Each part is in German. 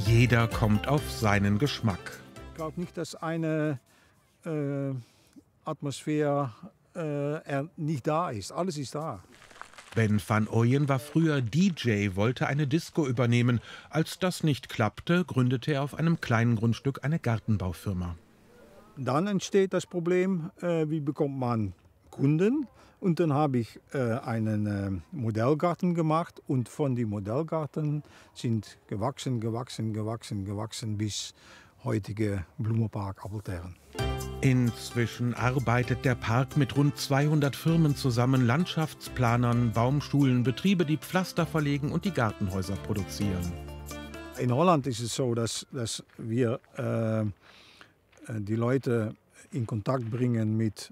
Jeder kommt auf seinen Geschmack. Ich glaube nicht, dass eine Atmosphäre nicht da ist. Alles ist da. Ben van Ooyen war früher DJ, wollte eine Disco übernehmen. Als das nicht klappte, gründete er auf einem kleinen Grundstück eine Gartenbaufirma. Dann entsteht das Problem, wie bekommt man Kunden? Und dann habe ich einen Modellgarten gemacht und von den Modellgarten sind gewachsen bis heutige Blumenpark Appeltern. Inzwischen arbeitet der Park mit rund 200 Firmen zusammen, Landschaftsplanern, Baumschulen, Betriebe, die Pflaster verlegen und die Gartenhäuser produzieren. In Holland ist es so, dass wir die Leute in Kontakt bringen mit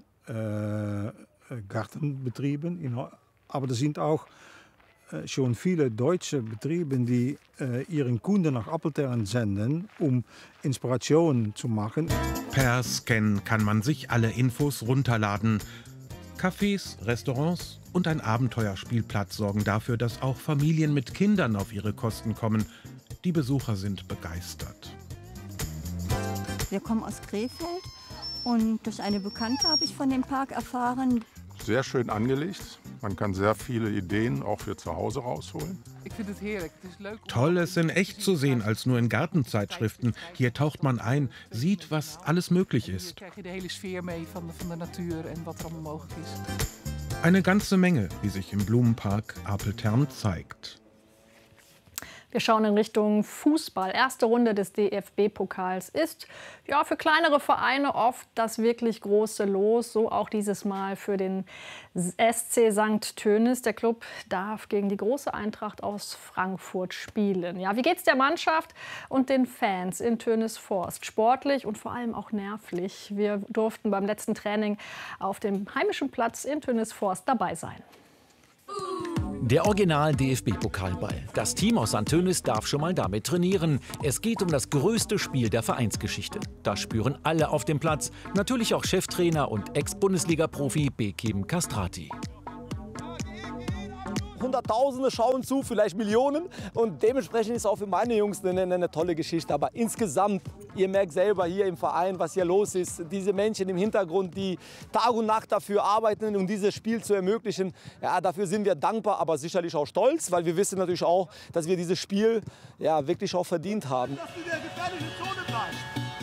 Gartenbetrieben. Aber es sind auch schon viele deutsche Betriebe, die ihren Kunden nach Appeltern senden, um Inspiration zu machen. Per Scan kann man sich alle Infos runterladen. Cafés, Restaurants und ein Abenteuerspielplatz sorgen dafür, dass auch Familien mit Kindern auf ihre Kosten kommen. Die Besucher sind begeistert. Wir kommen aus Krefeld und durch eine Bekannte habe ich von dem Park erfahren. Sehr schön angelegt. Man kann sehr viele Ideen auch für zu Hause rausholen. Ich finde es herrlich. Het is leuk. Toll, es in echt zu sehen als nur in Gartenzeitschriften. Hier taucht man ein, sieht, was alles möglich Hier ist. krijg je de hele sfeer mee van de natuur en wat er allemaal mogelijk is. Eine ganze Menge, wie sich im Blumenpark Apeltern zeigt. Wir schauen in Richtung Fußball. Erste Runde des DFB-Pokals ist ja für kleinere Vereine oft das wirklich große Los. So auch dieses Mal für den SC St. Tönnis. Der Club darf gegen die große Eintracht aus Frankfurt spielen. Ja, wie geht's der Mannschaft und den Fans in Tönnis-Forst? Sportlich und vor allem auch nervlich. Wir durften beim letzten Training auf dem heimischen Platz in Tönnis-Forst dabei sein. Der Original-DFB-Pokalball. Das Team aus St. Tönnis darf schon mal damit trainieren. Es geht um das größte Spiel der Vereinsgeschichte. Das spüren alle auf dem Platz. Natürlich auch Cheftrainer und Ex-Bundesliga-Profi Bekim Castrati. Hunderttausende schauen zu, vielleicht Millionen. Und dementsprechend ist es auch für meine Jungs eine tolle Geschichte. Aber insgesamt, ihr merkt selber hier im Verein, was hier los ist. Diese Menschen im Hintergrund, die Tag und Nacht dafür arbeiten, um dieses Spiel zu ermöglichen. Ja, dafür sind wir dankbar, aber sicherlich auch stolz, weil wir wissen natürlich auch, dass wir dieses Spiel ja, wirklich auch verdient haben. Dass du in der gefährlichen Zone bleibst.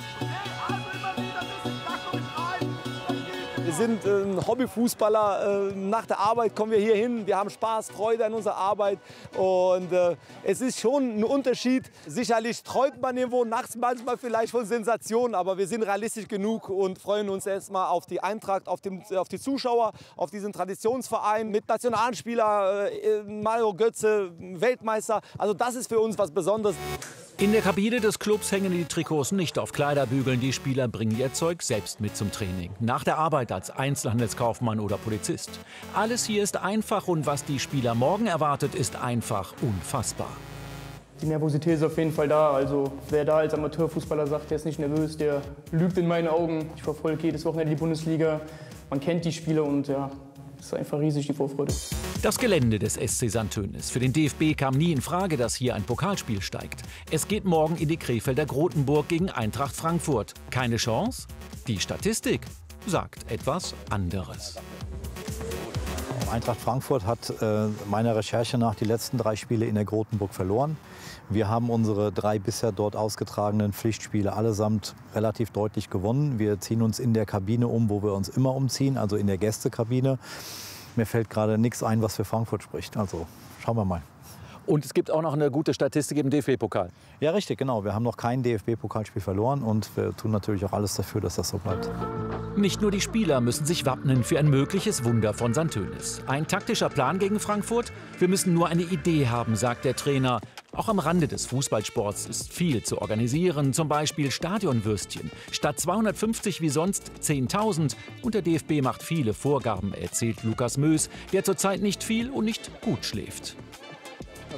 Wir sind Hobbyfußballer. Nach der Arbeit kommen wir hier hin. Wir haben Spaß, Freude an unserer Arbeit. Und es ist schon ein Unterschied. Sicherlich träumt man irgendwo nachts manchmal vielleicht von Sensationen. Aber wir sind realistisch genug und freuen uns erstmal auf die Eintracht, auf die Zuschauer, auf diesen Traditionsverein mit Nationalspieler, Mario Götze, Weltmeister. Also das ist für uns was Besonderes. In der Kabine des Clubs hängen die Trikots nicht auf Kleiderbügeln. Die Spieler bringen ihr Zeug selbst mit zum Training. Nach der Arbeit als Einzelhandelskaufmann oder Polizist. Alles hier ist einfach und was die Spieler morgen erwartet, ist einfach unfassbar. Die Nervosität ist auf jeden Fall da. Also wer da als Amateurfußballer sagt, der ist nicht nervös, der lügt in meinen Augen. Ich verfolge jedes Wochenende die Bundesliga. Man kennt die Spieler und ja, es ist einfach riesig, die Vorfreude. Das Gelände des SC St. Tönnis. Für den DFB kam nie in Frage, dass hier ein Pokalspiel steigt. Es geht morgen in die Krefelder Grotenburg gegen Eintracht Frankfurt. Keine Chance? Die Statistik sagt etwas anderes. Eintracht Frankfurt hat meiner Recherche nach die letzten 3 Spiele in der Grotenburg verloren. Wir haben unsere 3 bisher dort ausgetragenen Pflichtspiele allesamt relativ deutlich gewonnen. Wir ziehen uns in der Kabine um, wo wir uns immer umziehen, also in der Gästekabine. Mir fällt gerade nichts ein, was für Frankfurt spricht. Also schauen wir mal. Und es gibt auch noch eine gute Statistik im DFB-Pokal. Ja, richtig, genau. Wir haben noch kein DFB-Pokalspiel verloren und wir tun natürlich auch alles dafür, dass das so bleibt. Nicht nur die Spieler müssen sich wappnen für ein mögliches Wunder von St. Tönnis. Ein taktischer Plan gegen Frankfurt? Wir müssen nur eine Idee haben, sagt der Trainer. Auch am Rande des Fußballsports ist viel zu organisieren, zum Beispiel Stadionwürstchen. Statt 250 wie sonst 10.000. Und der DFB macht viele Vorgaben, erzählt Lukas Mös, der zurzeit nicht viel und nicht gut schläft.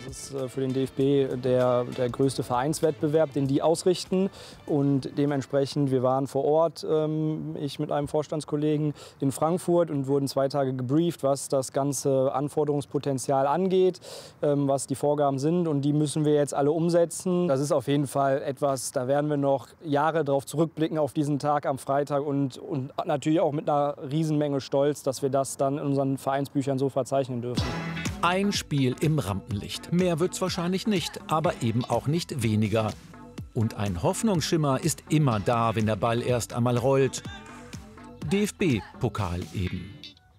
Das ist für den DFB der größte Vereinswettbewerb, den die ausrichten. Und dementsprechend, wir waren vor Ort, ich mit einem Vorstandskollegen in Frankfurt und wurden 2 Tage gebrieft, was das ganze Anforderungspotenzial angeht, was die Vorgaben sind. Und die müssen wir jetzt alle umsetzen. Das ist auf jeden Fall etwas, da werden wir noch Jahre darauf zurückblicken auf diesen Tag am Freitag und natürlich auch mit einer Riesenmenge Stolz, dass wir das dann in unseren Vereinsbüchern so verzeichnen dürfen. Ein Spiel im Rampenlicht. Mehr wird's wahrscheinlich nicht, aber eben auch nicht weniger. Und ein Hoffnungsschimmer ist immer da, wenn der Ball erst einmal rollt. DFB-Pokal eben.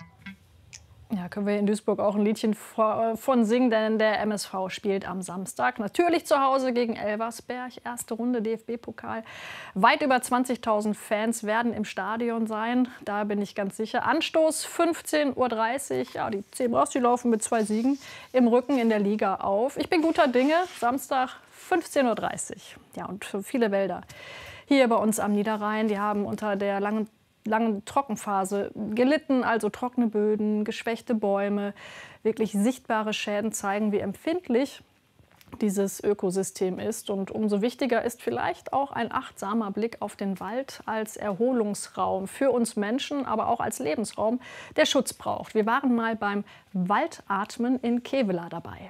Ja, können wir in Duisburg auch ein Liedchen von singen, denn der MSV spielt am Samstag natürlich zu Hause gegen Elversberg. Erste Runde DFB-Pokal. Weit über 20.000 Fans werden im Stadion sein, da bin ich ganz sicher. Anstoß 15:30 Uhr. Ja, die Zebras, die laufen mit 2 Siegen im Rücken in der Liga auf. Ich bin guter Dinge. Samstag 15:30 Uhr. Ja, und viele Wälder hier bei uns am Niederrhein, die haben unter der langen Trockenphase gelitten, also trockene Böden, geschwächte Bäume, wirklich sichtbare Schäden zeigen, wie empfindlich dieses Ökosystem ist. Und umso wichtiger ist vielleicht auch ein achtsamer Blick auf den Wald als Erholungsraum für uns Menschen, aber auch als Lebensraum, der Schutz braucht. Wir waren mal beim Waldatmen in Kevela dabei.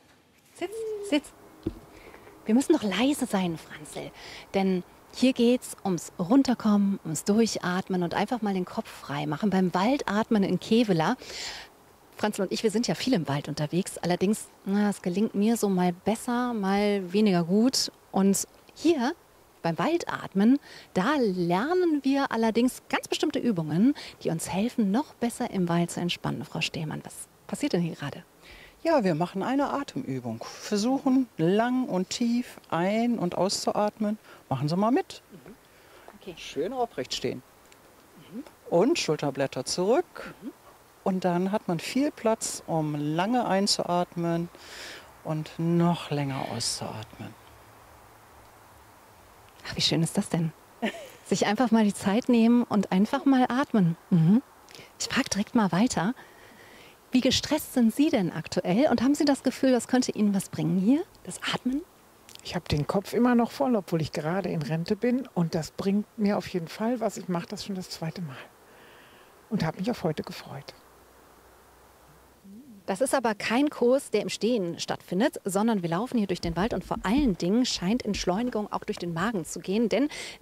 Sitz. Wir müssen doch leise sein, Franzl, denn hier geht's ums Runterkommen, ums Durchatmen und einfach mal den Kopf frei machen. Beim Waldatmen in Kevela. Franzl und ich, wir sind ja viel im Wald unterwegs. Allerdings, es gelingt mir so mal besser, mal weniger gut. Und hier beim Waldatmen, da lernen wir allerdings ganz bestimmte Übungen, die uns helfen, noch besser im Wald zu entspannen. Frau Stehlmann, was passiert denn hier gerade? Ja, wir machen eine Atemübung. Versuchen lang und tief ein- und auszuatmen. Machen Sie mal mit. Okay. Schön aufrecht stehen. Und Schulterblätter zurück. Und dann hat man viel Platz, um lange einzuatmen und noch länger auszuatmen. Ach, wie schön ist das denn? Sich einfach mal die Zeit nehmen und einfach mal atmen. Ich frage direkt mal weiter. Wie gestresst sind Sie denn aktuell und haben Sie das Gefühl, das könnte Ihnen was bringen hier, das Atmen? Ich habe den Kopf immer noch voll, obwohl ich gerade in Rente bin. Und das bringt mir auf jeden Fall was. Ich mache das schon das 2. Mal. Und habe mich auf heute gefreut. Das ist aber kein Kurs, der im Stehen stattfindet, sondern wir laufen hier durch den Wald und vor allen Dingen scheint Entschleunigung auch durch den Magen zu gehen, denn